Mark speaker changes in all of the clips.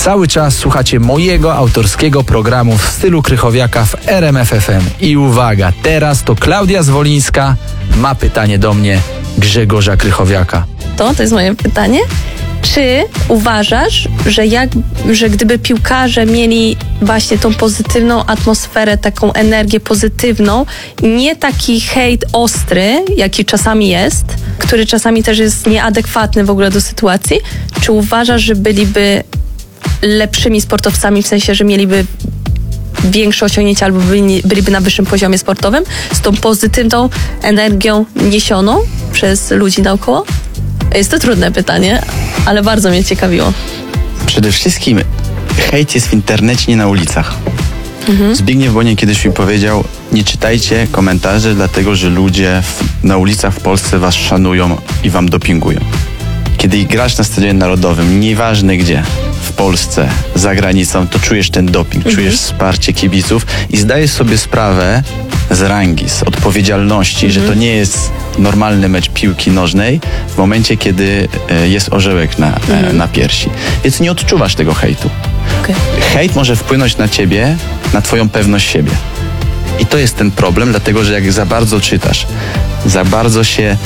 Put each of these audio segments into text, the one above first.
Speaker 1: Cały czas słuchacie mojego autorskiego programu w stylu Krychowiaka w RMF FM. I uwaga, teraz to Klaudia Zwolińska ma pytanie do mnie, Grzegorza Krychowiaka.
Speaker 2: To jest moje pytanie. Czy uważasz, że gdyby piłkarze mieli właśnie tą pozytywną atmosferę, taką energię pozytywną, nie taki hejt ostry, jaki czasami jest, który czasami też jest nieadekwatny w ogóle do sytuacji, czy uważasz, że byliby lepszymi sportowcami, w sensie, że mieliby większe osiągnięcia albo byliby na wyższym poziomie sportowym z tą pozytywną energią niesioną przez ludzi naokoło? Jest to trudne pytanie, ale bardzo mnie ciekawiło.
Speaker 3: Przede wszystkim hejt jest w internecie, nie na ulicach. Zbigniew Boniek kiedyś mi powiedział, nie czytajcie komentarzy, dlatego że ludzie na ulicach w Polsce was szanują i wam dopingują. Kiedy grasz na Stadionie Narodowym, nieważne gdzie, w Polsce, za granicą, to czujesz ten doping, czujesz wsparcie kibiców i zdajesz sobie sprawę z rangi, z odpowiedzialności, że to nie jest normalny mecz piłki nożnej w momencie, kiedy jest orzełek na piersi. Więc nie odczuwasz tego hejtu.
Speaker 2: Okay.
Speaker 3: Hejt może wpłynąć na ciebie, na twoją pewność siebie. I to jest ten problem, dlatego że jak za bardzo czytasz, za bardzo się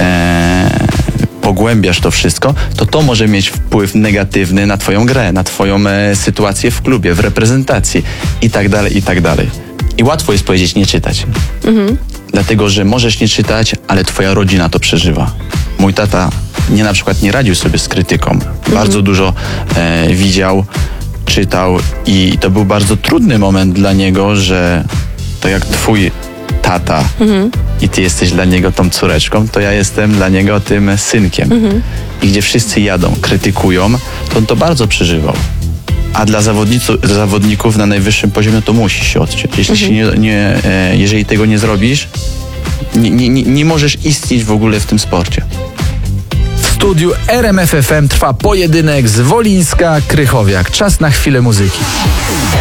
Speaker 3: pogłębiasz to wszystko, to może mieć wpływ negatywny na twoją grę, na twoją sytuację w klubie, w reprezentacji i tak dalej, i tak dalej. I łatwo jest powiedzieć nie czytać. Dlatego, że możesz nie czytać, ale twoja rodzina to przeżywa. Mój tata na przykład nie radził sobie z krytyką. Bardzo dużo widział, czytał i to był bardzo trudny moment dla niego, że to jak twój tata i ty jesteś dla niego tą córeczką, to ja jestem dla niego tym synkiem. I gdzie wszyscy jadą, krytykują, to on to bardzo przeżywał. A dla zawodników na najwyższym poziomie to musi się odciąć. Jeśli jeżeli tego nie zrobisz, nie możesz istnieć w ogóle w tym sporcie.
Speaker 1: W studiu RMF FM trwa pojedynek Zwolińska-Krychowiak. Czas na chwilę muzyki.